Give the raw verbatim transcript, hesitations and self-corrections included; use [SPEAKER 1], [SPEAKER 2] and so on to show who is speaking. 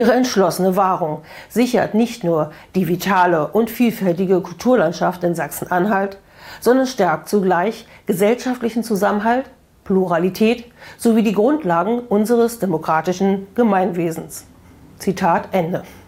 [SPEAKER 1] Ihre entschlossene Wahrung sichert nicht nur die vitale und vielfältige Kulturlandschaft in Sachsen-Anhalt, sondern stärkt zugleich gesellschaftlichen Zusammenhalt, Pluralität sowie die Grundlagen unseres demokratischen Gemeinwesens. Zitat Ende.